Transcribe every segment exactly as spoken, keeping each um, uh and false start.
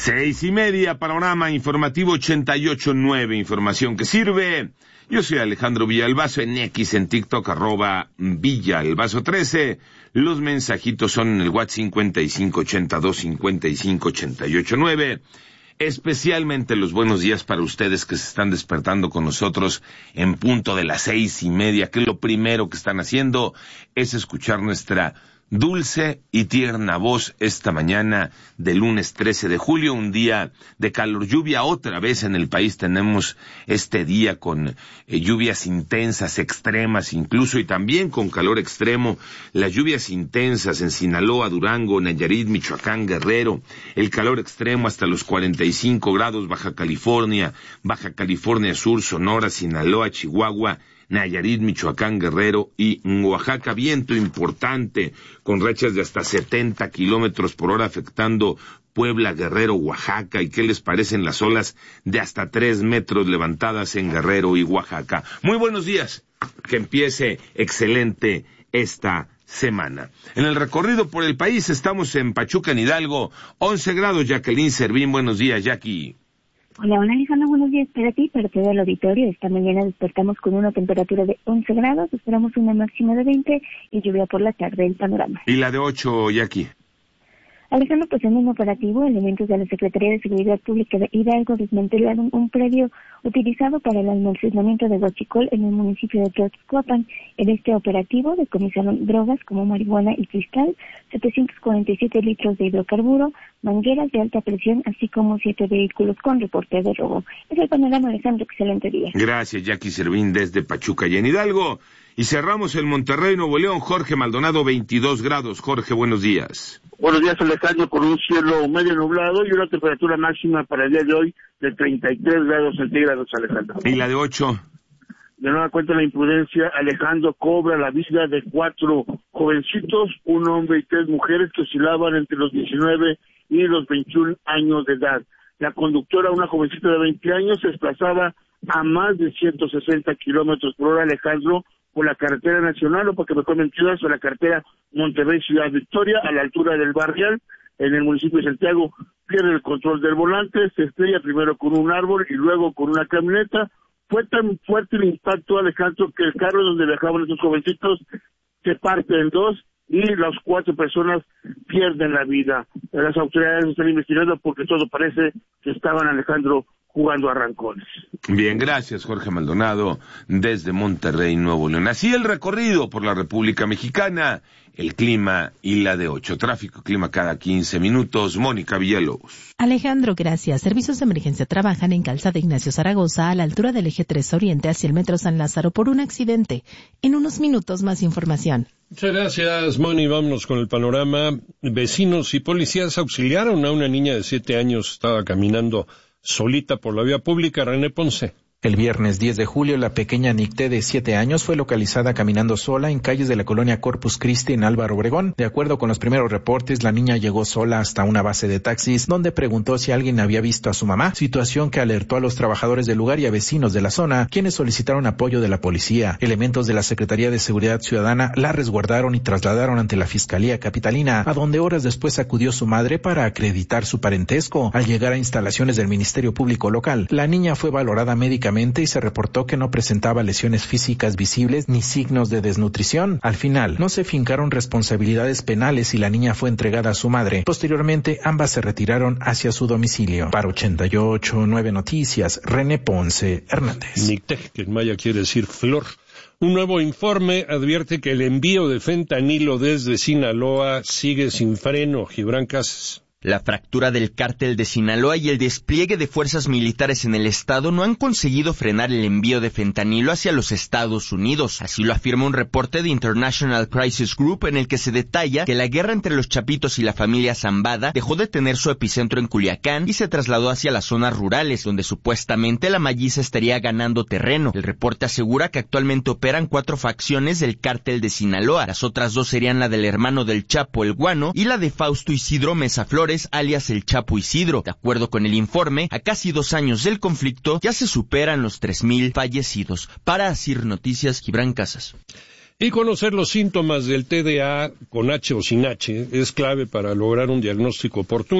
Seis y media, panorama informativo ochenta y ocho punto nueve, información que sirve. Yo soy Alejandro Villalbazo, en X, en TikTok, arroba Villalbazo trece. Los mensajitos son en el WhatsApp cincuenta y cinco ochenta y dos cincuenta y cinco ochenta y ocho nueve. Especialmente los buenos días para ustedes que se están despertando con nosotros en punto de las seis y media, que lo primero que están haciendo es escuchar nuestra dulce y tierna voz esta mañana de lunes trece de julio, un día de calor, lluvia otra vez en el país. Tenemos este día con eh, lluvias intensas, extremas incluso, y también con calor extremo. Las lluvias intensas en Sinaloa, Durango, Nayarit, Michoacán, Guerrero, el calor extremo hasta los cuarenta y cinco grados, Baja California, Baja California Sur, Sonora, Sinaloa, Chihuahua, Nayarit, Michoacán, Guerrero y Oaxaca. Viento importante con rachas de hasta setenta kilómetros por hora afectando Puebla, Guerrero, Oaxaca. ¿Y qué les parecen las olas de hasta tres metros levantadas en Guerrero y Oaxaca? Muy buenos días, que empiece excelente esta semana. En el recorrido por el país estamos en Pachuca, en Hidalgo, once grados. Jacqueline Servín, buenos días, Jackie. Hola, hola Alejandro, buenos días para ti, para todo el auditorio. Esta mañana despertamos con una temperatura de once grados, esperamos una máxima de veinte y lluvia por la tarde. El panorama. ¿Y la de ocho, Jackie? Alejandro, pues en un operativo, elementos de la Secretaría de Seguridad Pública de Hidalgo desmantelaron un predio utilizado para el almacenamiento de huachicol en el municipio de Tlaxcoapan. En este operativo decomisaron drogas como marihuana y cristal, setecientos cuarenta y siete litros de hidrocarburo, mangueras de alta presión, así como siete vehículos con reporte de robo. Es el panorama, Alejandro, excelente día. Gracias, Jackie Servín, desde Pachuca y en Hidalgo. Y cerramos el Monterrey, Nuevo León, Jorge Maldonado, veintidós grados. Jorge, buenos días. Buenos días, Alejandro, con un cielo medio nublado y una temperatura máxima para el día de hoy de treinta y tres grados centígrados, Alejandro. ¿Y la de ocho? De nueva cuenta, la imprudencia, Alejandro, cobra la vida de cuatro jovencitos, un hombre y tres mujeres que oscilaban entre los diecinueve y los veintiún años de edad. La conductora, una jovencita de veinte años, se desplazaba a más de ciento sesenta kilómetros por hora, Alejandro, por la carretera nacional, o porque me fue mentiras, por la carretera Monterrey Ciudad Victoria, a la altura del Barrial, en el municipio de Santiago. Pierde el control del volante, se estrella primero con un árbol y luego con una camioneta. Fue tan fuerte el impacto, Alejandro, que el carro donde viajaban estos jovencitos se parte en dos y las cuatro personas pierden la vida. Las autoridades están investigando porque todo parece que estaban, Alejandro, jugando a arrancones. Bien, gracias, Jorge Maldonado, desde Monterrey, Nuevo León. Así el recorrido por la República Mexicana, el clima y la de ocho. Tráfico, clima cada quince minutos. Mónica Villalobos. Alejandro, gracias. Servicios de emergencia trabajan en Calzada Ignacio Zaragoza, a la altura del eje tres Oriente hacia el Metro San Lázaro por un accidente. En unos minutos más información. Muchas gracias, Moni. Vámonos con el panorama. Vecinos y policías auxiliaron a una niña de siete años, estaba caminando solita por la vía pública. René Ponce. El viernes diez de julio, la pequeña Nicté de siete años fue localizada caminando sola en calles de la colonia Corpus Christi en Álvaro Obregón. De acuerdo con los primeros reportes, la niña llegó sola hasta una base de taxis, donde preguntó si alguien había visto a su mamá, situación que alertó a los trabajadores del lugar y a vecinos de la zona, quienes solicitaron apoyo de la policía. Elementos de la Secretaría de Seguridad Ciudadana la resguardaron y trasladaron ante la Fiscalía Capitalina, a donde horas después acudió su madre para acreditar su parentesco. Al llegar a instalaciones del Ministerio Público local, la niña fue valorada médicamente y se reportó que no presentaba lesiones físicas visibles ni signos de desnutrición. Al final, no se fincaron responsabilidades penales y la niña fue entregada a su madre. Posteriormente, ambas se retiraron hacia su domicilio. Para ochenta y ocho punto nueve Noticias, René Ponce Hernández. Nictec, que en maya quiere decir flor. Un nuevo informe advierte que el envío de fentanilo desde Sinaloa sigue sin freno. Gibran Casas. La fractura del cártel de Sinaloa y el despliegue de fuerzas militares en el estado no han conseguido frenar el envío de fentanilo hacia los Estados Unidos. Así lo afirma un reporte de International Crisis Group en el que se detalla que la guerra entre los Chapitos y la familia Zambada dejó de tener su epicentro en Culiacán y se trasladó hacia las zonas rurales, donde supuestamente la malliza estaría ganando terreno. El reporte asegura que actualmente operan cuatro facciones del cártel de Sinaloa. Las otras dos serían la del hermano del Chapo, el Guano, y la de Fausto Isidro Mesa Flores, alias el Chapo Isidro. De acuerdo con el informe, a casi dos años del conflicto ya se superan los tres mil fallecidos. Para Asir Noticias, Gibran Casas. Y conocer los síntomas del T D A con H o sin H es clave para lograr un diagnóstico oportuno.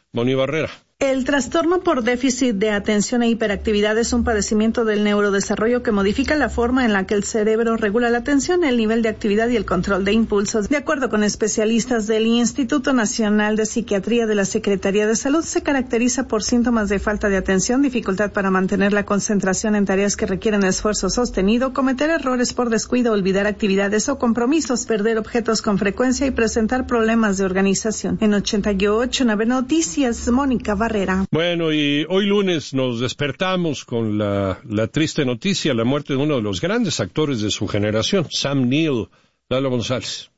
Moni Barrera. El trastorno por déficit de atención e hiperactividad es un padecimiento del neurodesarrollo que modifica la forma en la que el cerebro regula la atención, el nivel de actividad y el control de impulsos. De acuerdo con especialistas del Instituto Nacional de Psiquiatría de la Secretaría de Salud, se caracteriza por síntomas de falta de atención, dificultad para mantener la concentración en tareas que requieren esfuerzo sostenido, cometer errores por descuido, olvidar actividades o compromisos, perder objetos con frecuencia y presentar problemas de organización. En ochenta y ocho Nave Noticias, Mónica Barrera. Bueno, y hoy lunes nos despertamos con la, la triste noticia, la muerte de uno de los grandes actores de su generación, Sam Neill. Lalo González.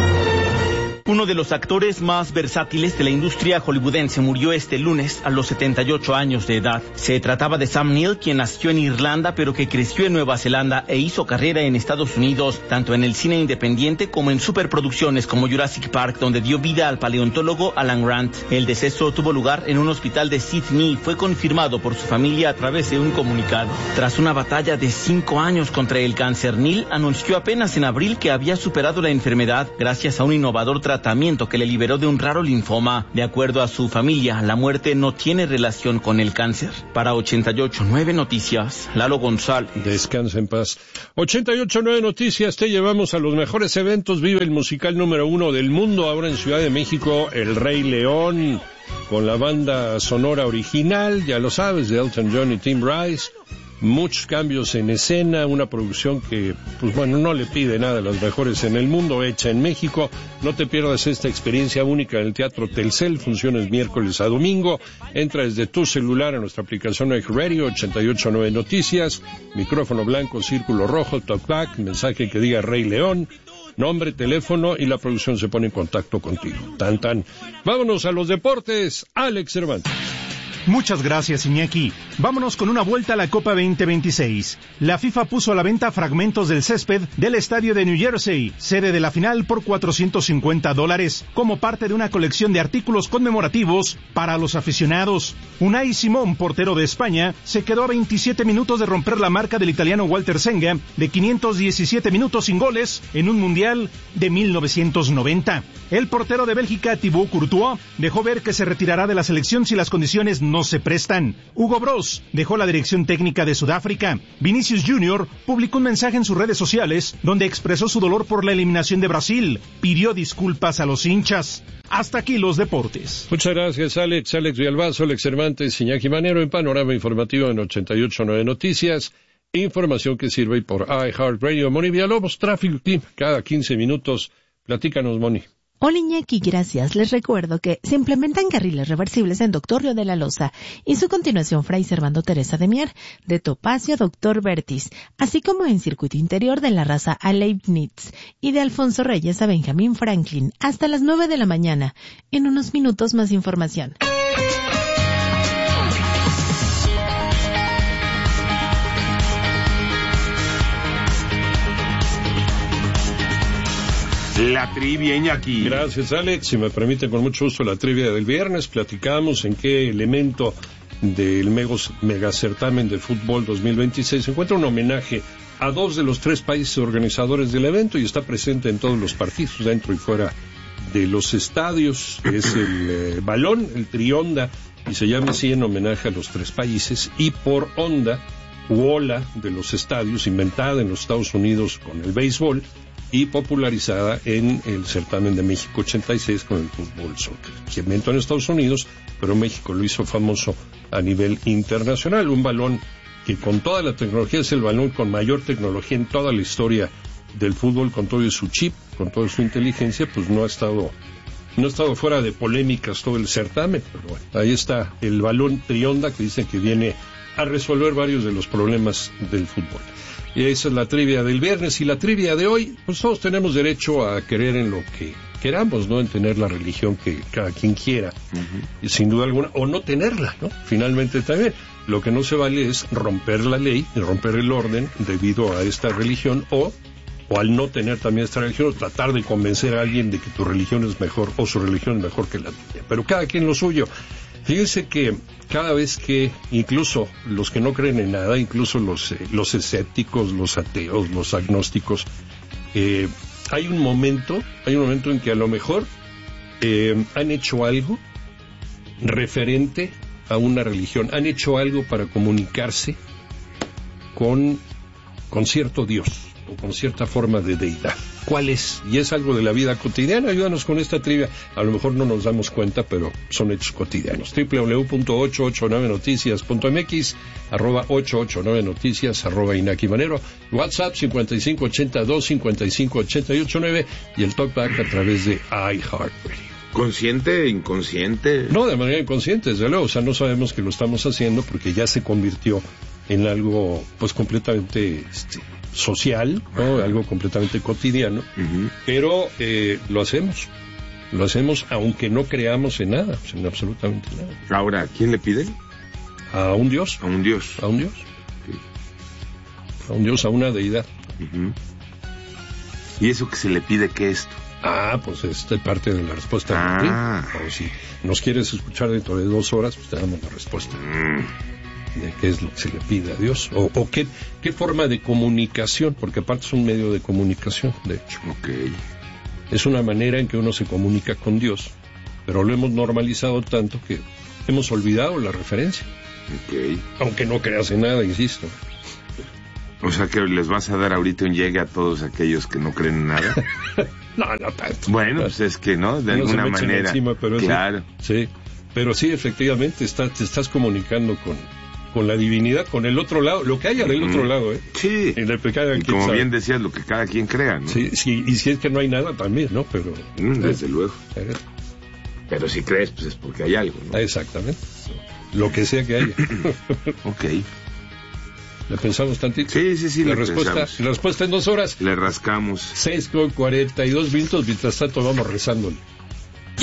Uno de los actores más versátiles de la industria hollywoodense murió este lunes a los setenta y ocho años de edad. Se trataba de Sam Neill, quien nació en Irlanda pero que creció en Nueva Zelanda e hizo carrera en Estados Unidos, tanto en el cine independiente como en superproducciones como Jurassic Park, donde dio vida al paleontólogo Alan Grant. El deceso tuvo lugar en un hospital de Sydney y fue confirmado por su familia a través de un comunicado. Tras una batalla de cinco años contra el cáncer, Neill anunció apenas en abril que había superado la enfermedad gracias a un innovador tratamiento tratamiento que le liberó de un raro linfoma. De acuerdo a su familia, la muerte no tiene relación con el cáncer. Para ochenta y ocho nueve Noticias, Lalo González. Descansa en paz. ochenta y ocho nueve Noticias, te llevamos a los mejores eventos. Vive el musical número uno del mundo, ahora en Ciudad de México, El Rey León, con la banda sonora original, ya lo sabes, de Elton John y Tim Rice. Muchos cambios en escena, una producción que, pues bueno, no le pide nada a las mejores en el mundo, hecha en México. No te pierdas esta experiencia única en el Teatro Telcel, funciones miércoles a domingo. Entra desde tu celular a nuestra aplicación iHeartRadio, ochenta y ocho nueve Noticias, micrófono blanco, círculo rojo, talkback, mensaje que diga Rey León, nombre, teléfono y la producción se pone en contacto contigo. Tan, tan. Vámonos a los deportes, Alex Cervantes. Muchas gracias, Iñaki. Vámonos con una vuelta a la Copa veinte veintiséis. La FIFA puso a la venta fragmentos del césped del estadio de New Jersey, sede de la final, por cuatrocientos cincuenta dólares, como parte de una colección de artículos conmemorativos para los aficionados. Unai Simón, portero de España, se quedó a veintisiete minutos de romper la marca del italiano Walter Senga de quinientos diecisiete minutos sin goles en un mundial de mil novecientos noventa. El portero de Bélgica, Thibaut Courtois, dejó ver que se retirará de la selección si las condiciones no se prestan. Hugo Broos dejó la dirección técnica de Sudáfrica. Vinicius Junior publicó un mensaje en sus redes sociales donde expresó su dolor por la eliminación de Brasil. Pidió disculpas a los hinchas. Hasta aquí los deportes. Muchas gracias, Alex. Alex Villalbazo, Alex Cervantes, Iñaki Manero en Panorama Informativo en ochenta y ocho nueve Noticias. Información que sirve por iHeartRadio. Moni Villalobos, tráfico y clima cada quince minutos. Platícanos, Moni. Hola Iñaki, gracias. Les recuerdo que se implementan carriles reversibles en Doctor Río de la Loza y su continuación Fray Servando Teresa de Mier, de Topacio a Doctor Vertis, así como en circuito interior de la Raza a Leibniz y de Alfonso Reyes a Benjamín Franklin hasta las nueve de la mañana. En unos minutos más información. La trivia, Iñaki. Gracias, Alex. Si me permite, con mucho gusto, la trivia del viernes. Platicamos en qué elemento del megos, megacertamen de fútbol dos mil veintiséis se encuentra un homenaje a dos de los tres países organizadores del evento y está presente en todos los partidos, dentro y fuera de los estadios. Es el eh, balón, el trionda, y se llama así en homenaje a los tres países, y por onda u ola de los estadios, inventada en los Estados Unidos con el béisbol y popularizada en el certamen de México ochenta y seis con el fútbol soccer. Se inventó en Estados Unidos, pero México lo hizo famoso a nivel internacional. Un balón que con toda la tecnología es el balón con mayor tecnología en toda la historia del fútbol, con todo su chip, con toda su inteligencia, pues no ha estado no ha estado fuera de polémicas todo el certamen. Pero bueno, ahí está el balón trionda, que dicen que viene a resolver varios de los problemas del fútbol. Y esa es la trivia del viernes. Y la trivia de hoy, pues todos tenemos derecho a creer en lo que queramos, ¿no? En tener la religión que cada quien quiera, uh-huh. Y sin duda alguna, o no tenerla, ¿no? Finalmente también, lo que no se vale es romper la ley, romper el orden debido a esta religión, o, o al no tener también esta religión, o tratar de convencer a alguien de que tu religión es mejor, o su religión es mejor que la tuya. Pero cada quien lo suyo. Fíjense que cada vez que, incluso los que no creen en nada, incluso los, eh, los escépticos, los ateos, los agnósticos, eh, hay un momento, hay un momento en que a lo mejor eh, han hecho algo referente a una religión. Han hecho algo para comunicarse con, con cierto Dios o con cierta forma de deidad. ¿Cuál es? Y es algo de la vida cotidiana. Ayúdanos con esta trivia. A lo mejor no nos damos cuenta, pero son hechos cotidianos. doble u doble u doble u punto ochocientos ochenta y nueve noticias punto m x, arroba ochocientos ochenta y nueve noticias, arroba Inaki Manero, WhatsApp cincuenta y cinco ochenta y dos cincuenta y cinco ochenta y ocho nueve y el talkback a través de iHeartRadio. ¿Consciente, inconsciente? No, de manera inconsciente, desde luego. O sea, no sabemos que lo estamos haciendo porque ya se convirtió en algo, pues, completamente este, social, ¿no? Algo completamente cotidiano. Uh-huh. Pero eh, lo hacemos. Lo hacemos aunque no creamos en nada, en absolutamente nada. Ahora, ¿a quién le piden? A un Dios. A un Dios. A un Dios. Sí. A un Dios, a una deidad. Uh-huh. ¿Y eso que se le pide qué es esto? Ah, pues es parte de la respuesta. Ah. O si nos quieres escuchar dentro de dos horas, pues te damos la respuesta. Mm. De qué es lo que se le pide a Dios. O, o qué, qué forma de comunicación, porque aparte es un medio de comunicación, de hecho. Okay. Es una manera en que uno se comunica con Dios, pero lo hemos normalizado tanto que hemos olvidado la referencia. Okay. Aunque no creas en nada, insisto. O sea que les vas a dar ahorita un llegue a todos aquellos que no creen en nada. No, no tanto. Bueno, pues es que no, de no alguna manera. Encima, pero claro. Sí, sí, pero sí, efectivamente, está, te estás comunicando con, con la divinidad, con el otro lado, lo que haya del mm. otro lado, ¿eh? Sí. En el pecado, y como sabe. Bien decías, lo que cada quien crea, ¿no? Sí, sí, y si es que no hay nada también, ¿no? Pero. Mm, desde eh, luego. Eh. Pero si crees, pues es porque hay algo, ¿no? Exactamente. Lo que sea que haya. Ok. ¿Le pensamos tantito? Sí, sí, sí. La respuesta, la respuesta en dos horas. Le rascamos. seis con cuarenta y dos minutos, mientras tanto vamos rezándole.